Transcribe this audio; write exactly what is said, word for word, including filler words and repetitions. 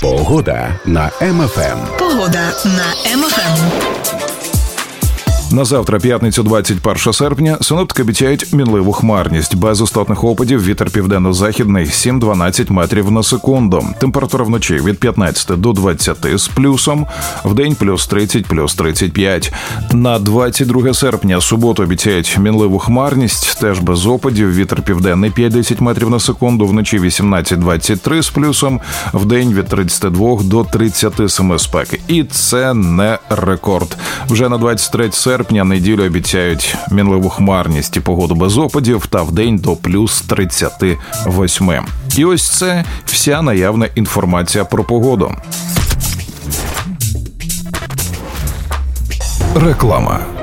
Погода на Ем Еф Ем. Погода на Ем Еф Ем. На завтра, п'ятницю, двадцять першого серпня, синоптики обіцяють мінливу хмарність. Без істотних опадів, вітер південно-західний сім-дванадцять метрів на секунду. Температура вночі від п'ятнадцяти до двадцяти з плюсом, вдень плюс тридцять, плюс тридцять п'ять. На двадцять друге серпня, суботу, обіцяють мінливу хмарність, теж без опадів, вітер південний п'ять-десять метрів на секунду, вночі вісімнадцять-двадцять три з плюсом, вдень від тридцяти двох до тридцяти семи спеки. І це не рекорд. Вже на двадцять третє серпня неділю обіцяють мінливу хмарність і погоду без опадів та вдень до плюс тридцяти восьми. І ось це вся наявна інформація про погоду. Реклама.